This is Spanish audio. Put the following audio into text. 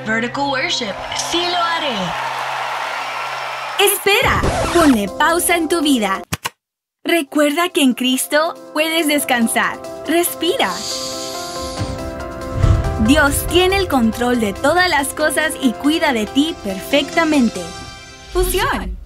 Vertical worship. Sí lo haré. ¡Espera! Ponle pausa en tu vida. Recuerda que en Cristo puedes descansar. Respira. Dios tiene el control de todas las cosas y cuida de ti perfectamente. Fusión.